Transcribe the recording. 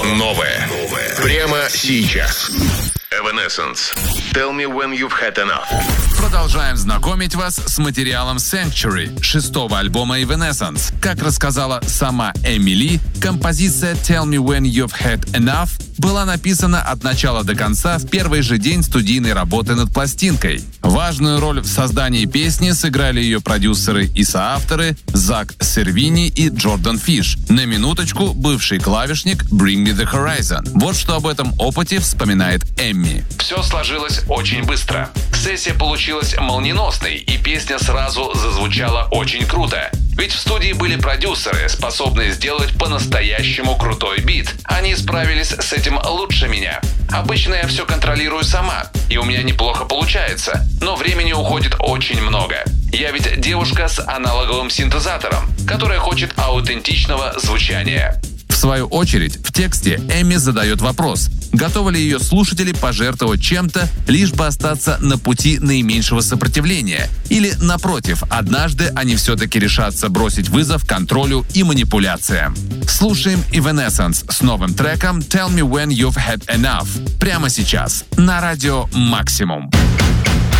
Новое. Прямо сейчас. Evanescence. Tell me when you've had enough. Продолжаем знакомить вас с материалом Sanctuary, шестого альбома Evanescence. Как рассказала сама Эмили, композиция Tell me when you've had enough была написана от начала до конца в первый же день студийной работы над пластинкой. Важную роль в создании песни сыграли ее продюсеры и соавторы Зак Сервини и Джордан Фиш. На минуточку, бывший клавишник Bring Me The Horizon. Вот что об этом опыте вспоминает Эмми. Все сложилось очень быстро. Сессия получилась молниеносной, и песня сразу зазвучала очень круто. Ведь в студии были продюсеры, способные сделать по-настоящему крутой бит. Они справились с этим лучше меня. Обычно я все контролирую сама, и у меня неплохо получается, но времени уходит очень много. Я ведь девушка с аналоговым синтезатором, которая хочет аутентичного звучания. В свою очередь, в тексте Эмми задает вопрос, готовы ли ее слушатели пожертвовать чем-то, лишь бы остаться на пути наименьшего сопротивления, или, напротив, однажды они все-таки решатся бросить вызов контролю и манипуляциям. Слушаем Evanescence с новым треком Tell Me When You've Had Enough прямо сейчас на радио Максимум.